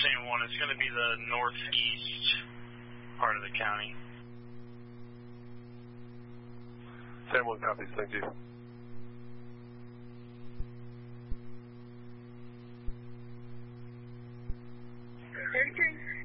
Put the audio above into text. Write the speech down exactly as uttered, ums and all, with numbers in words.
Sam one, it's going to be the northeast part of the county. Sam one copies, thank you. thirty-three.